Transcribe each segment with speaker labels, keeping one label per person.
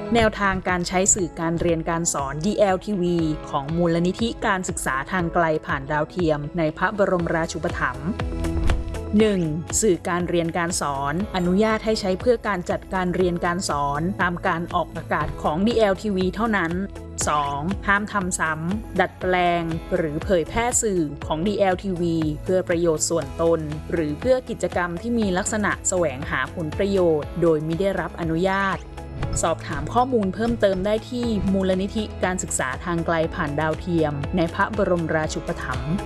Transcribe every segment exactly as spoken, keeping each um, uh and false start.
Speaker 1: แนวทางการใช้สื่อการเรียนการสอน ดี แอล ที วี ของมูลนิธิการศึกษาทางไกลผ่านดาวเทียมในพระบรมราชูปถัมภ์ หนึ่ง. สื่อการเรียนการสอนอนุญาตให้ใช้เพื่อการจัดการเรียนการสอนตามการออกอากาศของ ดี แอล ที วี เท่านั้น สอง. ห้ามทำซ้ำดัดแปลงหรือเผยแพร่สื่อของ ดี แอล ที วี เพื่อประโยชน์ส่วนตนหรือเพื่อกิจกรรมที่มีลักษณะแสวงหาผลประโยชน์โดยมิได้รับอนุญาตสอบถามข้อมูลเพิ่มเติมได้ที่มูลนิธิการศึกษาทางไกลผ่านดาวเทียมในพระบรมราชูปถัมภ์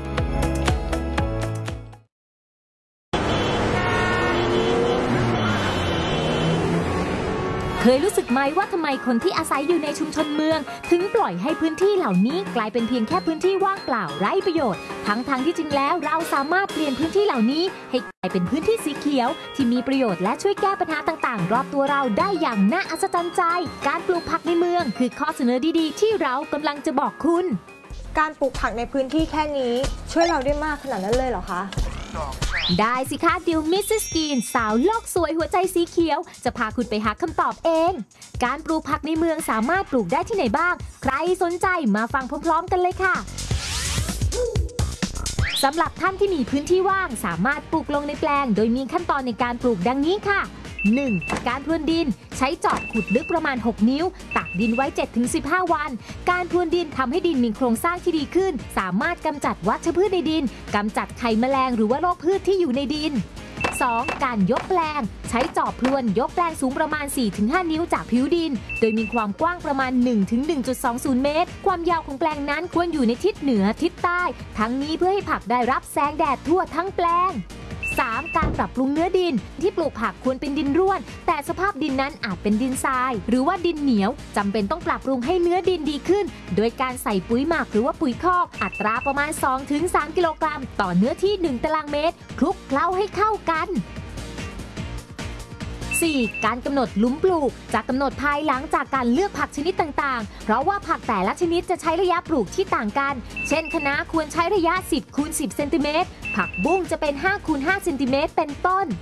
Speaker 2: เคยรู้สึกไหมว่าทำไมคนที่อาศัยอยู่ในชุมชนเมืองถึงปล่อยให้พื้นที่เหล่านี้กลายเป็นเพียงแค่พื้นที่ว่างเปล่าไร้ประโยชน์ทั้งๆ ท, ที่จริงแล้วเราสามารถเปลี่ยนพื้นที่เหล่านี้ให้กลายเป็นพื้นที่สีเขียวที่มีประโยชน์และช่วยแก้ปัญหาต่างๆรอบตัวเราได้อย่างน่าอัศจรรย์ใจการปลูกผักในเมืองคือข้อเสนอดีๆที่เรากำลังจะบอกคุณ
Speaker 3: การปลูกผักในพื้นที่แค่นี้ช่วยเราได้มากขนาดนั้นเลยเหรอคะ
Speaker 2: ได้สิคะดิวมิสซิสกีนสาวโลกสวยหัวใจสีเขียวจะพาคุณไปหาคำตอบเองการปลูกผักในเมืองสามารถปลูกได้ที่ไหนบ้างใครสนใจมาฟังพร้อมๆกันเลยค่ะสำหรับท่านที่มีพื้นที่ว่างสามารถปลูกลงในแปลงโดยมีขั้นตอนในการปลูกดังนี้ค่ะ หนึ่ง. การพรวนดินใช้จอบขุดลึกประมาณหกนิ้วตักดินไว้ เจ็ดถึงสิบห้า วันการพรวนดินทำให้ดินมีโครงสร้างที่ดีขึ้นสามารถกำจัดวัชพืชในดินกำจัดไข่แมลงหรือว่าโรคพืชที่อยู่ในดิน สอง. การยกแปลงใช้จอบพรวนยกแปลงสูงประมาณ สี่ถึงห้า นิ้วจากผิวดินโดยมีความกว้างประมาณ หนึ่งถึงหนึ่งจุดสองศูนย์ เมตรความยาวของแปลงนั้นควรอยู่ในทิศเหนือทิศใต้ทั้งนี้เพื่อให้ผักได้รับแสงแดดทั่วทั้งแปลงสาม. การปรับปรุงเนื้อดินที่ปลูกผักควรเป็นดินร่วนแต่สภาพดินนั้นอาจเป็นดินทรายหรือว่าดินเหนียวจำเป็นต้องปรับปรุงให้เนื้อดินดีขึ้นโดยการใส่ปุ๋ยหมักหรือว่าปุ๋ยคอกอัตราประมาณ สองถึงสาม กิโลกรัมต่อเนื้อที่หนึ่งตารางเมตรคลุกเคล้าให้เข้ากันสี่. การกำหนดหลุมปลูกจะกำหนดภายหลังจากการเลือกผักชนิดต่างๆเพราะว่าผักแต่ละชนิดจะใช้ระยะปลูกที่ต่างกันเช่นคะน้าควรใช้ระยะ สิบคูณสิบ เซนติเมตรผักบุ้งจะเป็น ห้าคูณห้า เซนติเมตรเป็นต้น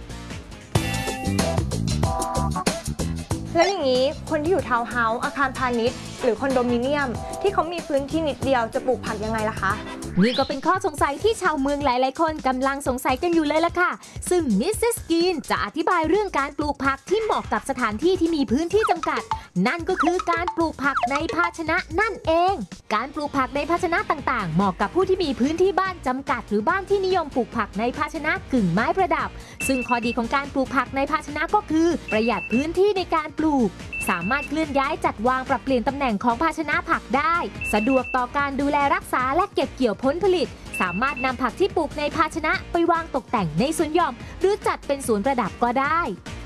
Speaker 3: แล้วอย่างนี้คนที่อยู่ทาวน์เฮาส์อาคารพาณิชย์หรือคอนโดมิเนียมที่เขามีพื้นที่นิดเดียวจะปลูกผักยังไงล่ะคะ
Speaker 2: นี่ก็เป็นข้อสงสัยที่ชาวเมืองหลายๆคนกำลังสงสัยกันอยู่เลยล่ะค่ะซึ่งมิสซิสกีนจะอธิบายเรื่องการปลูกผักที่เหมาะกับสถานที่ที่มีพื้นที่จำกัดนั่นก็คือการปลูกผักในภาชนะนั่นเองการปลูกผักในภาชนะต่างๆเหมาะกับผู้ที่มีพื้นที่บ้านจำกัดหรือบ้านที่นิยมปลูกผักในภาชนะกึ่งไม้ประดับซึ่งข้อดีของการปลูกผักในภาชนะก็คือประหยัดพื้นที่ในการปลูกสามารถเคลื่อนย้ายจัดวางปรับเปลี่ยนตำแหน่งของภาชนะผักได้สะดวกต่อการดูแลรักษาและเก็บเกี่ยวผลผลิตสามารถนำผักที่ปลูกในภาชนะไปวางตกแต่งในสวนหย่อมหรือจัดเป็นสวนประดับก็ได้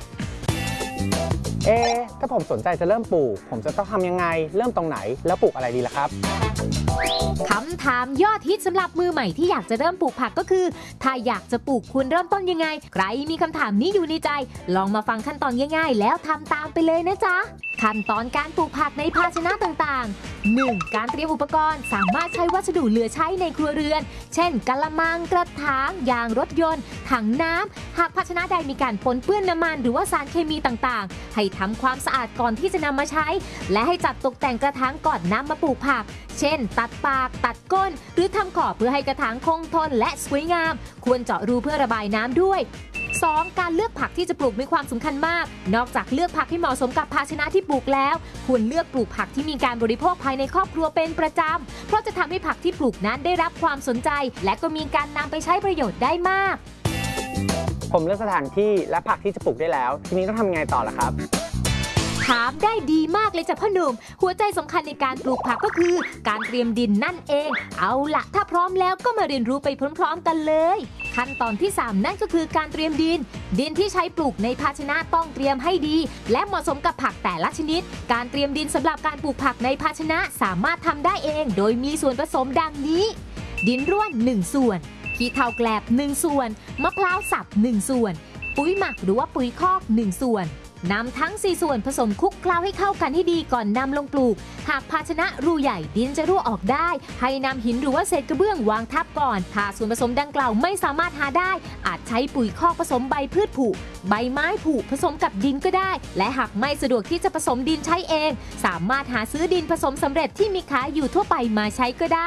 Speaker 4: เอ๊ะถ้าผมสนใจจะเริ่มปลูกผมจะต้องทำยังไงเริ่มตรงไหนแล้วปลูกอะไรดีล่ะครับ
Speaker 2: คำถามยอดฮิตสำหรับมือใหม่ที่อยากจะเริ่มปลูกผักก็คือถ้าอยากจะปลูกควรเริ่มต้นยังไงใครมีคำถามนี้อยู่ในใจลองมาฟังขั้นตอนง่ายๆแล้วทำตามไปเลยนะจ๊ะขั้นตอนการปลูกผักในภาชนะต่างๆ หนึ่ง. การเตรียมอุปกรณ์สามารถใช้วัสดุเหลือใช้ในครัวเรือนเช่นกะละมังกระถางยางรถยนต์ถังน้ำหากภาชนะใดมีการปนเปื้อนน้ำมันหรือว่าสารเคมีต่างๆให้ทำความสะอาดก่อนที่จะนำมาใช้และให้จัดตกแต่งกระถางก่อนนำมาปลูกผักเช่นตัดปากตัดก้นหรือทำขอบเพื่อให้กระถางคงทนและสวยงามควรเจาะรูเพื่อระบายน้ำด้วย สอง. การเลือกผักที่จะปลูกมีความสำคัญมากนอกจากเลือกผักที่เหมาะสมกับภาชนะที่ปลูกแล้วควรเลือกปลูกผักที่มีการบริโภคภายในครอบครัวเป็นประจำเพราะจะทำให้ผักที่ปลูกนั้นได้รับความสนใจและก็มีการนำไปใช้ประโยชน์ได้มาก
Speaker 4: ผมเลือกสถานที่และผักที่จะปลูกได้แล้วทีนี้ต้องทำยังไงต่อล่ะครับ
Speaker 2: ถามได้ดีมากเลยจ้ะพ่อหนุ่มหัวใจสำคัญในการปลูกผักก็คือการเตรียมดินนั่นเองเอาล่ะถ้าพร้อมแล้วก็มาเรียนรู้ไปพร้อมๆกันเลยขั้นตอนที่สามนั่นก็คือการเตรียมดินดินที่ใช้ปลูกในภาชนะต้องเตรียมให้ดีและเหมาะสมกับผักแต่ละชนิดการเตรียมดินสำหรับการปลูกผักในภาชนะสามารถทำได้เองโดยมีส่วนผสมดังนี้ดินร่วนหนึ่งส่วนขี้เถ้าแกลบหนึ่งส่วนมะพร้าวสับหนึ่งส่วนปุ๋ยหมักหรือว่าปุ๋ยคอกหนึ่งส่วนนำทั้งสี่ส่วนผสมคลุกเคล้าให้เข้ากันให้ดีก่อนนำลงปลูกหากภาชนะรูใหญ่ดินจะรั่วออกได้ให้นำหินหรือว่าเศษกระเบื้องวางทับก่อนถ้าส่วนผสมดังกล่าวไม่สามารถหาได้อาจใช้ปุ๋ยคอกผสมใบพืชผุใบไม้ผุผสมกับดินก็ได้และหากไม่สะดวกที่จะผสมดินใช้เองสามารถหาซื้อดินผสมสำเร็จที่มีขายอยู่ทั่วไปมาใช้ก็ได้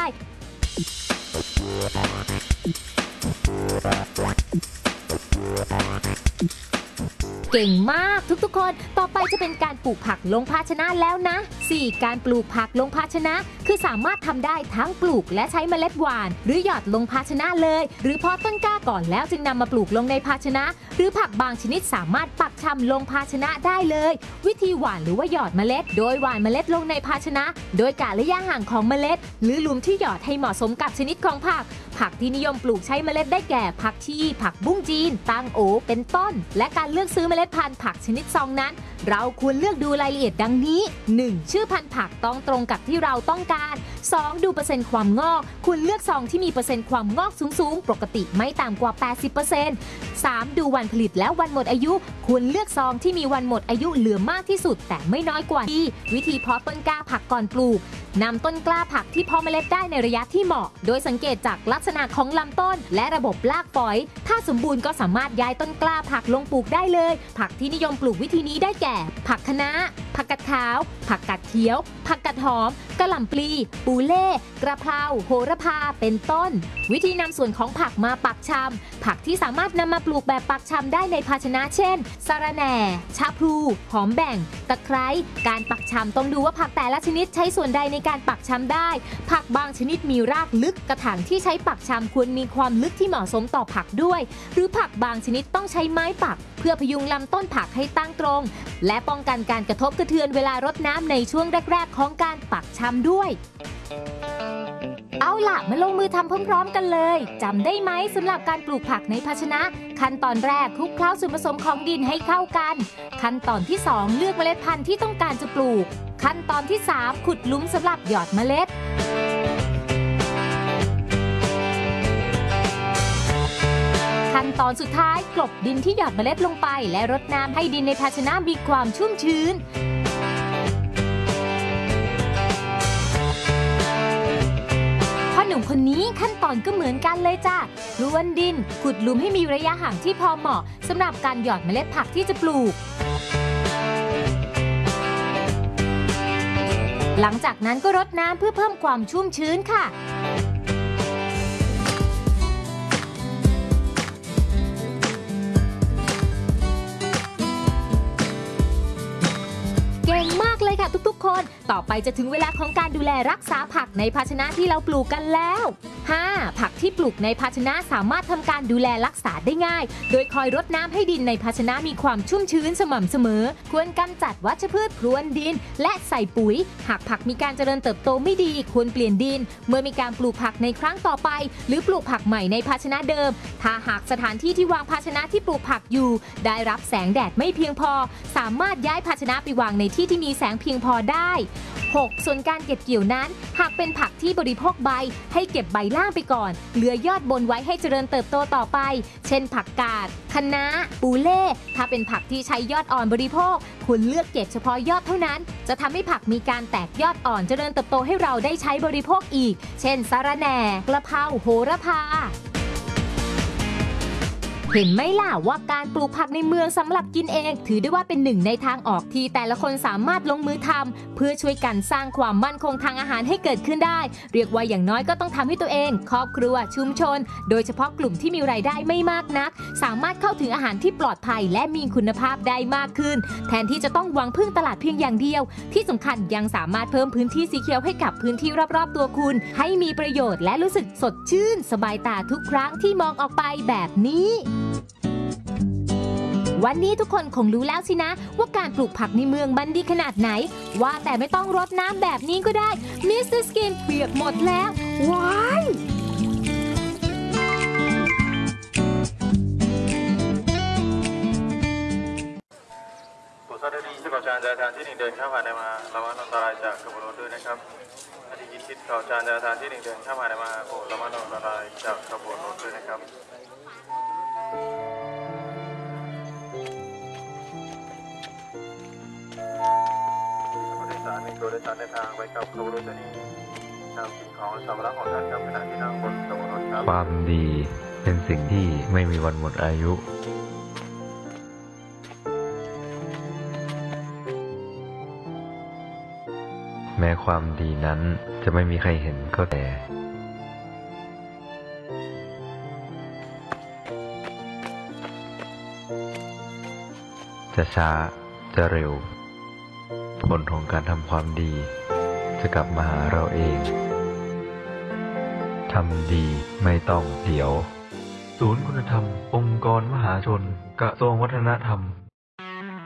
Speaker 2: เก่งมากทุกๆคนต่อไปจะเป็นการปลูกผักลงภาชนะแล้วนะ สี่. การปลูกผักลงภาชนะคือสามารถทำได้ทั้งปลูกและใช้เมล็ดหว่านหรือหยอดลงภาชนะเลยหรือเพาะต้นกล้าก่อนแล้วจึงนำมาปลูกลงในภาชนะหรือผักบางชนิดสามารถปักชำลงภาชนะได้เลยวิธีหว่านหรือว่าหยอดเมล็ดโดยหว่านเมล็ดลงในภาชนะโดยกะระยะห่างของเมล็ดหรือหลุมที่หยอดให้เหมาะสมกับชนิดของผักผักที่นิยมปลูกใช้เมล็ดได้แก่ผักชีผักบุ้งจีนตังโอเป็นต้นและการเลือกซื้อเมล็ดพันธุ์ผักชนิดซองนั้นเราควรเลือกดูรายละเอียดดังนี้ หนึ่ง. ชื่อพันธุ์ผักต้องตรงกับที่เราต้องการ สอง. ดูเปอร์เซ็นต์ความงอกควรเลือกซองที่มีเปอร์เซ็นต์ความงอกสูงๆปกติไม่ต่ำกว่า แปดสิบเปอร์เซ็นต์ สาม. ดูวันผลิตและวันหมดอายุควรเลือกซองที่มีวันหมดอายุเหลือมากที่สุดแต่ไม่น้อยกว่าที่วิธีเพาะต้นกล้าผักก่อนปลูกนำต้นกล้าผักที่เพาะเมล็ดได้ในระยะที่เหมาะโดยสังเกตจากลักษณะของลำต้นและระบบรากฝอยถ้าสมบูรณ์ก็สามารถย้ายต้นกล้าผักลงปลูกได้เลยผักที่นิยมปลูกวิธีนี้ได้แก่ผักคะน้าผักกาดขาวผักกาดเขียวผักกาดหอมกะหล่ำปลีปูเล่กระเพราโหระพาเป็นต้นวิธีนำส่วนของผักมาปักชำผักที่สามารถนำมาปลูกแบบปักชำได้ในภาชนะเช่นสะระแหน่ชะพลูหอมแบ่งตะไคร้การปักชำต้องดูว่าผักแต่ละชนิดใช้ส่วนใดในการปักชำได้ผักบางชนิดมีรากลึกกระถางที่ใช้ปักชำควรมีความลึกที่เหมาะสมต่อผักด้วยหรือผักบางชนิดต้องใช้ไม้ปักเพื่อพยุงลำต้นผักให้ตั้งตรงและป้องกันการกระทบกระเทือนเวลารดน้ำในช่วงแรกๆของการปักชำด้วยเอาล่ะมาลงมือทำพร้อมๆกันเลยจำได้ไหมสำหรับการปลูกผักในภาชนะขั้นตอนแรกคลุกเคล้าส่วนผสมของดินให้เข้ากันขั้นตอนที่สองเลือกเมล็ดพันธุ์ที่ต้องการจะปลูกขั้นตอนที่สามขุดหลุมสำหรับหยอดเมล็ดขั้นตอนสุดท้ายกลบดินที่หยอดเมล็ดลงไปและรดน้ำให้ดินในภาชนะมีความชุ่มชื้นพ่อหนุ่มคนนี้ขั้นตอนก็เหมือนกันเลยจ้ะพรวนดินขุดหลุมให้มีระยะห่างที่พอเหมาะสำหรับการหยอดเมล็ดผักที่จะปลูกหลังจากนั้นก็รดน้ำเพื่อเพิ่มความชุ่มชื้นค่ะเก่งมากเลยค่ะทุกๆคนต่อไปจะถึงเวลาของการดูแลรักษาผักในภาชนะที่เราปลูกกันแล้ว ห้า. ผักที่ปลูกในภาชนะสามารถทำการดูแลรักษาได้ง่ายโดยคอยรดน้ำให้ดินในภาชนะมีความชุ่มชื้นสม่ำเสมอควรกำจัดวัชพืชพรวนดินและใส่ปุ๋ยหากผักมีการเจริญเติบโตไม่ดีควรเปลี่ยนดินเมื่อมีการปลูกผักในครั้งต่อไปหรือปลูกผักใหม่ในภาชนะเดิมถ้าหากสถานที่ที่วางภาชนะที่ปลูกผักอยู่ได้รับแสงแดดไม่เพียงพอสามารถย้ายภาชนะไปวางในที่ที่มีแสงเพียงพอได้ หก. ส่วนการเก็บเกี่ยวนั้นหากเป็นผักที่บริโภคใบให้เก็บใบล่างไปก่อนเหลือยอดบนไว้ให้เจริญเติบโตต่อไปเช่นผักกาดคะน้าปูเล่ถ้าเป็นผักที่ใช้ยอดอ่อนบริโภคควรเลือกเก็บเฉพาะยอดเท่านั้นจะทำให้ผักมีการแตกยอดอ่อนเจริญเติบโตให้เราได้ใช้บริโภคอีกเช่นสะระแหน่กระเพราโหระพาเห็นไหมล่ะว่าการปลูกผักในเมืองสำหรับกินเองถือได้ว่าเป็นหนึ่งในทางออกที่แต่ละคนสามารถลงมือทำเพื่อช่วยกันสร้างความมั่นคงทางอาหารให้เกิดขึ้นได้เรียกว่าอย่างน้อยก็ต้องทำให้ตัวเองครอบครัวชุมชนโดยเฉพาะกลุ่มที่มีรายได้ไม่มากนักสามารถเข้าถึงอาหารที่ปลอดภัยและมีคุณภาพได้มากขึ้นแทนที่จะต้องหวังพึ่งตลาดเพียงอย่างเดียวที่สำคัญยังสามารถเพิ่มพื้นที่สีเขียวให้กับพื้นที่รอบๆตัวคุณให้มีประโยชน์และรู้สึกสดชื่นสบายตาทุกครั้งที่มองออกไปแบบนี้วันนี้ทุกคนคงรู้แล้วสินะว่าการปลูกผักในเมืองมันดีขนาดไหนว่าแต่ไม่ต้องรดน้ำแบบนี้ก็ได้มิสเตอร์สกินเปียกหมดแล้วว้าย
Speaker 5: ผู้สาธารณสุขจารย์จารย์ที่หนึ่งเดินเข้ามาในมาระวังอันตรายจากขบวนรถด้วยนะครับอธิกิจข่าวจารย์จารย์ที่หนึ่งเดินเข้ามาในมาโประวังอันตรายจากขบวนรถด้วยนะครับโดยสารในทางไปกับขบวนรถนี้นำสิ่งของสัมภาระของท่านครับขณะที่นั่งบนขบวนรถครับ
Speaker 6: ความดีเป็นสิ่งที่ไม่มีวันหมดอายุ แม้ความดีนั้นจะไม่มีใครเห็นก็แต่จะช้าจะเร็วผลของการทำความดีจะกลับมาหาเราเองทำดีไม่ต้องเดี๋ยวศูนย์คุณธรรมองค์กรมหาชนกระทรวงวัฒนธรรม